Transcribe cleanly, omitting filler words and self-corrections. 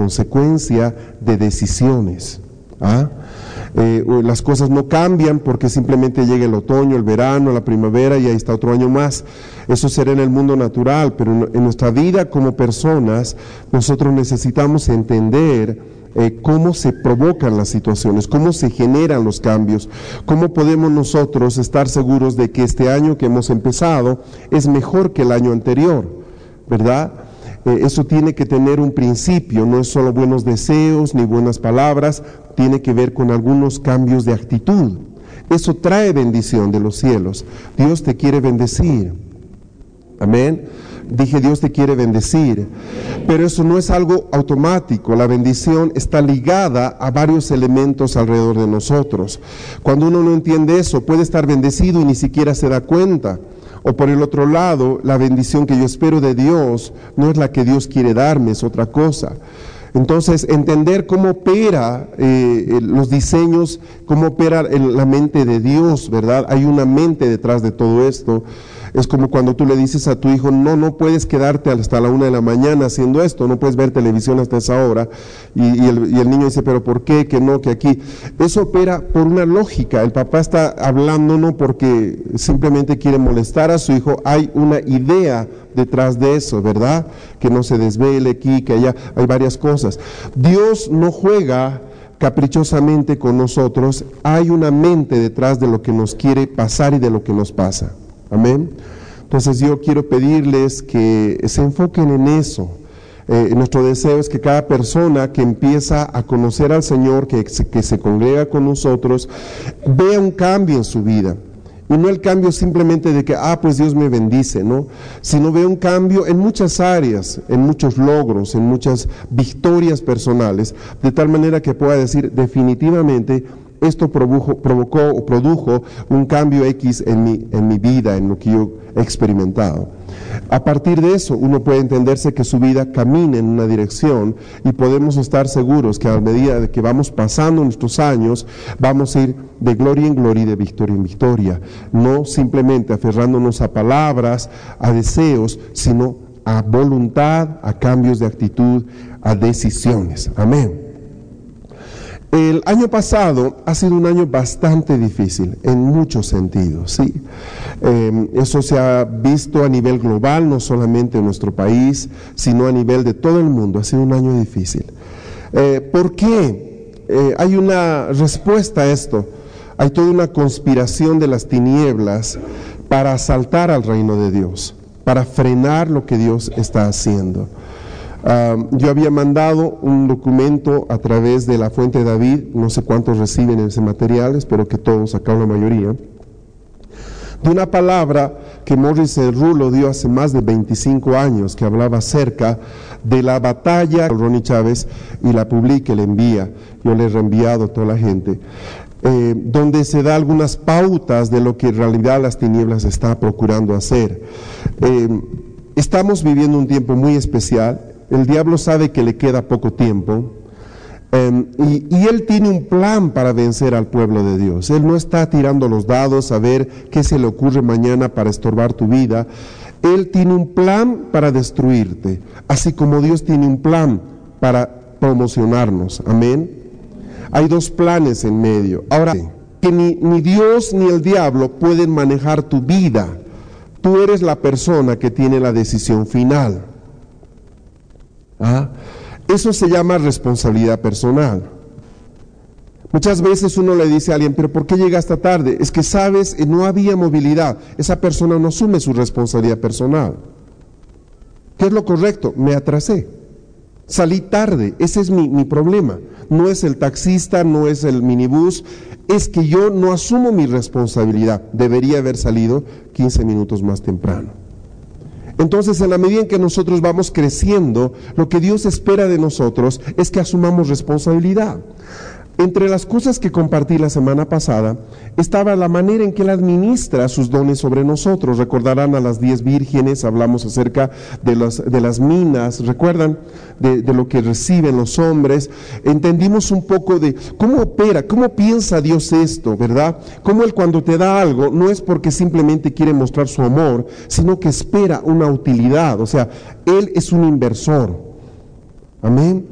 consecuencia de decisiones. Las cosas no cambian porque simplemente llega el otoño, el verano, la primavera y ahí está otro año más. Eso será en el mundo natural, pero en nuestra vida como personas nosotros necesitamos entender cómo se provocan las situaciones, cómo se generan los cambios, cómo podemos nosotros estar seguros de que este año que hemos empezado es mejor que el año anterior, ¿verdad? Eso tiene que tener un principio, no es solo buenos deseos ni buenas palabras, tiene que ver con algunos cambios de actitud. Eso trae bendición de los cielos. Dios te quiere bendecir. Amén. Dije, Dios te quiere bendecir, pero eso no es algo automático. La bendición está ligada a varios elementos alrededor de nosotros. Cuando uno no entiende eso, puede estar bendecido y ni siquiera se da cuenta. O por el otro lado, la bendición que yo espero de Dios no es la que Dios quiere darme, es otra cosa. Entonces, entender cómo opera los diseños, cómo opera la mente de Dios, ¿verdad? Hay una mente detrás de todo esto. Es como cuando tú le dices a tu hijo, no puedes quedarte hasta la 1 de la mañana haciendo esto, no puedes ver televisión hasta esa hora, y el niño dice, pero ¿por qué? Que no, que aquí. Eso opera por una lógica. El papá está hablando no porque simplemente quiere molestar a su hijo, hay una idea detrás de eso, ¿verdad? Que no se desvele aquí, que allá, hay varias cosas. Dios no juega caprichosamente con nosotros, hay una mente detrás de lo que nos quiere pasar y de lo que nos pasa. Amén. Entonces yo quiero pedirles que se enfoquen en eso. Nuestro deseo es que cada persona que empieza a conocer al Señor, que se congrega con nosotros, vea un cambio en su vida. Y no el cambio simplemente de que, pues Dios me bendice, ¿no? Sino vea un cambio en muchas áreas, en muchos logros, en muchas victorias personales, de tal manera que pueda decir definitivamente, esto produjo un cambio X en mi vida, en lo que yo he experimentado. A partir de eso, uno puede entenderse que su vida camina en una dirección y podemos estar seguros que a medida de que vamos pasando nuestros años, vamos a ir de gloria en gloria y de victoria en victoria. No simplemente aferrándonos a palabras, a deseos, sino a voluntad, a cambios de actitud, a decisiones. Amén. El año pasado ha sido un año bastante difícil en muchos sentidos, ¿sí? Eso se ha visto a nivel global, no solamente en nuestro país, sino a nivel de todo el mundo. Ha sido un año difícil. ¿Por qué? Hay una respuesta a esto. Hay toda una conspiración de las tinieblas para asaltar al reino de Dios, para frenar lo que Dios está haciendo. Yo había mandado un documento a través de la Fuente de David, no sé cuántos reciben ese material, espero que todos, acá la mayoría, de una palabra que Morris Rulo dio hace más de 25 años, que hablaba acerca de la batalla. Ronnie Chávez, y la publica, le envía, yo le he reenviado a toda la gente, donde se da algunas pautas de lo que en realidad las tinieblas está procurando hacer. Estamos viviendo un tiempo muy especial. El diablo sabe que le queda poco tiempo y él tiene un plan para vencer al pueblo de Dios. Él no está tirando los dados a ver qué se le ocurre mañana para estorbar tu vida. Él tiene un plan para destruirte, así como Dios tiene un plan para promocionarnos. Amén. Hay dos planes en medio. Ahora, que ni Dios ni el diablo pueden manejar tu vida. Tú eres la persona que tiene la decisión final. Eso se llama responsabilidad personal. Muchas veces uno le dice a alguien, pero ¿por qué llegaste tarde? Es que sabes, no había movilidad. Esa persona no asume su responsabilidad personal. ¿Qué es lo correcto? Me atrasé. Salí tarde. Ese es mi problema. No es el taxista, no es el minibús. Es que yo no asumo mi responsabilidad. Debería haber salido 15 minutos más temprano. Entonces, en la medida en que nosotros vamos creciendo, lo que Dios espera de nosotros es que asumamos responsabilidad. Entre las cosas que compartí la semana pasada, estaba la manera en que Él administra sus dones sobre nosotros. Recordarán a las 10 vírgenes, hablamos acerca de las minas, recuerdan de lo que reciben los hombres. Entendimos un poco de cómo opera, cómo piensa Dios esto, ¿verdad? Cómo Él cuando te da algo, no es porque simplemente quiere mostrar su amor, sino que espera una utilidad. O sea, Él es un inversor. Amén.